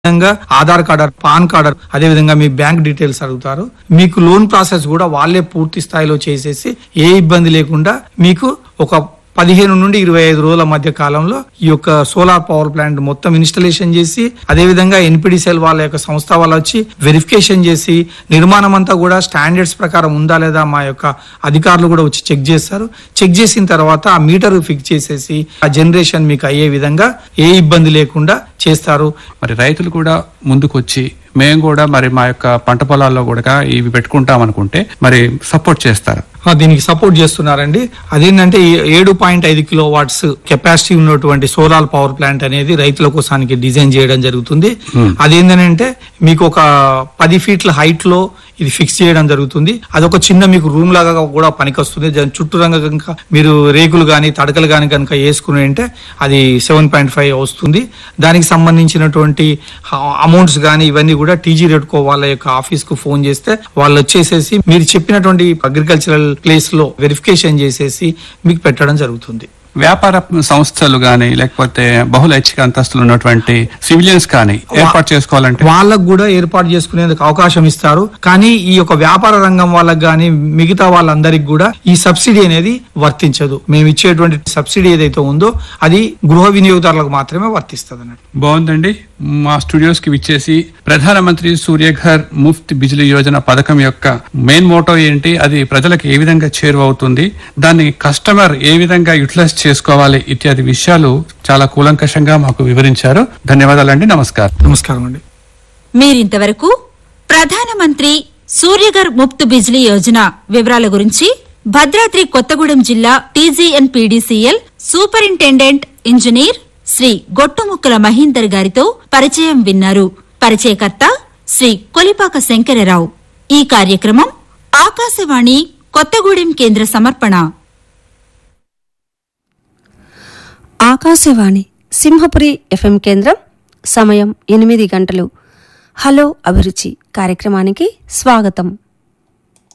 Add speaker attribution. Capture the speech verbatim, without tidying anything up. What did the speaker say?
Speaker 1: విధంగా Aadhaar card, pan card, అదే విధంగా మీ బ్యాంక్ డీటెయిల్స్ అడుగుతారు. మీకు లోన్ ప్రాసెస్ కూడా వాళ్ళే పూర్తి స్థాయిలో చేసేసి ఏ ఇబ్బంది లేకుండా మీకు ఒక పదిహేను నుండి ఇరవై ఐదు రోజుల మధ్య కాలంలో ఈ యొక్క సోలార్ పవర్ ప్లాంట్ మొత్తం ఇన్స్టాలేషన్ చేసి, అదే విధంగా ఎన్పిడిసిఎల్ వాళ్ళ యొక్క సంస్థ వాళ్ళు వచ్చి వెరిఫికేషన్ చేసి, నిర్మాణం అంతా కూడా స్టాండర్డ్స్ ప్రకారం ఉందా లేదా మా యొక్క అధికారులు కూడా వచ్చి చెక్ చేస్తారు. చెక్ చేసిన తర్వాత ఆ మీటర్ ఫిక్స్ చేసేసి ఆ జనరేషన్ మీకు అయ్యే విధంగా ఏ ఇబ్బంది లేకుండా చేస్తారు.
Speaker 2: మరి రైతులు కూడా ముందుకొచ్చి మేము కూడా మరి మా యొక్క పంట పొలాల్లో కూడా ఇవి పెట్టుకుంటాం అనుకుంటే మరి సపోర్ట్ చేస్తారు.
Speaker 1: దీనికి సపోర్ట్ చేస్తున్నారండి. అదేంటంటే ఏడు పాయింట్ ఐదు కిలో వాట్స్ కెపాసిటీ ఉన్నటువంటి సోలార్ పవర్ ప్లాంట్ అనేది రైతుల కోసానికి డిజైన్ చేయడం జరుగుతుంది. అదేంటంటే మీకు ఒక పది ఫీట్ల హైట్ లో ఇది ఫిక్స్ చేయడం జరుగుతుంది. అదొక చిన్న మీకు రూమ్ లాగా కూడా పనికొస్తుంది. దాని చుట్టూ రంగ కనుక మీరు రేకులు గాని తడకలు గాని కనుక వేసుకుని అంటే అది సెవెన్ పాయింట్ ఫైవ్ వస్తుంది. దానికి సంబంధించినటువంటి అమౌంట్స్ గానీ ఇవన్నీ కూడా టీజీ రెడ్కో వాళ్ళ యొక్క ఆఫీస్ కు ఫోన్ చేస్తే వాళ్ళు వచ్చేసేసి మీరు చెప్పినటువంటి అగ్రికల్చరల్ ప్లేస్ లో వెరిఫికేషన్ చేసేసి మీకు పెట్టడం జరుగుతుంది.
Speaker 2: వ్యాపార సంస్థలు గాని లేకపోతే బహుళ ఐచ్ఛిక అంతస్తులు ఉన్నటువంటి సివిలియన్స్ కానీ ఏర్పాటు చేసుకోవాలంటే
Speaker 1: వాళ్ళకు కూడా ఏర్పాటు చేసుకునేందుకు అవకాశం ఇస్తారు. కానీ ఈ యొక్క వ్యాపార రంగం వాళ్ళకి గానీ మిగతా వాళ్ళందరికి కూడా ఈ సబ్సిడీ అనేది వర్తించదు. మేము ఇచ్చేటువంటి సబ్సిడీ ఏదైతే ఉందో అది గృహ వినియోగదారులకు మాత్రమే వర్తిస్తుంది అన్నట్టు.
Speaker 2: బాగుందండి. మా స్టూడియోస్ కి విచ్చేసి ప్రధానమంత్రి సూర్యఘర్ ముఫ్త్ బిజిలీ యోజన పథకం యొక్క మెయిన్ మోటో ఏంటి, అది ప్రజలకు ఏ విధంగా చేరువవుతుంది, దాన్ని కస్టమర్ ఏ విధంగా యూటిలైజ్ చేసుకోవాలి ఇత్యాది విషయాలు చాలా కూలంకషంగా మాకు వివరించారు. ధన్యవాదాలండి. నమస్కారం.
Speaker 1: నమస్కారం అండి.
Speaker 3: మీరింతవరకు ప్రధానమంత్రి సూర్యఘర్ ముఫ్త్ బిజిలీ యోజన వివరాల గురించి భద్రాద్రి కొత్తగూడెం జిల్లా TGNPDCL superintendent engineer Shri Gottumukkala Mahinder గారితో పరిచయం విన్నారు. పరిచయకర్త శ్రీ కొలిపాక శంకరరావు. ఈ కార్యక్రమం ఆకాశవాణి కొత్తగూడెం కేంద్ర సమర్పణ.
Speaker 4: ఆకాశవాణి సింహపురి ఎఫ్ఎం కేంద్రం. సమయం ఎనిమిది గంటలు. హలో అభిరుచి కార్యక్రమానికి స్వాగతం.